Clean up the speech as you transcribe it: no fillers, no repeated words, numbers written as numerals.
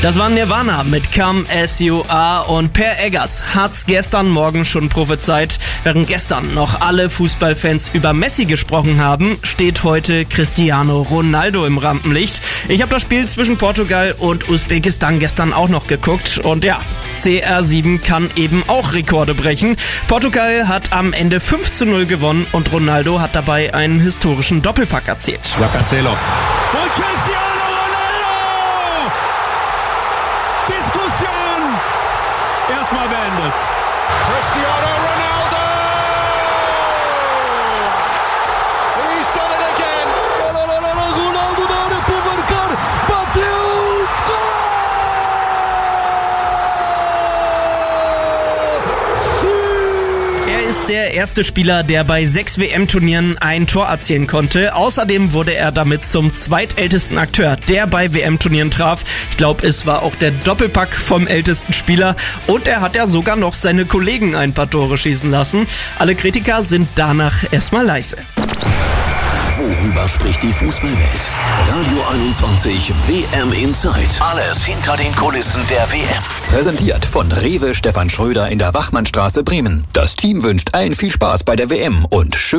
Das war Nirvana mit Come As You Are und Per Eggers hat's gestern Morgen schon prophezeit. Während gestern noch alle Fußballfans über Messi gesprochen haben, steht heute Cristiano Ronaldo im Rampenlicht. Ich habe das Spiel zwischen Portugal und Usbekistan gestern auch noch geguckt und ja, CR7 kann eben auch Rekorde brechen. Portugal hat am Ende 5:0 gewonnen und Ronaldo hat dabei einen historischen Doppelpack erzielt. Ja, Cancelo. Und Cristiano Ronaldo! Diskussion erstmal beendet. Cristiano Ronaldo! He's done it again! Ronaldo na área para marcar, bateu! Er ist der erste Spieler, der bei 6 WM-Turnieren ein Tor erzielen konnte. Außerdem wurde er damit zum zweitältesten Akteur, der bei WM-Turnieren traf. Ich glaube, es war auch der Doppelpack vom ältesten Spieler. Und er hat ja sogar noch seine Kollegen ein paar Tore schießen lassen. Alle Kritiker sind danach erstmal leise. Worüber spricht die Fußballwelt? Radio 21 WM Inside. Alles hinter den Kulissen der WM. Präsentiert von Rewe Stefan Schröder in der Wachmannstraße Bremen. Das Team wünscht allen viel Spaß bei der WM und schön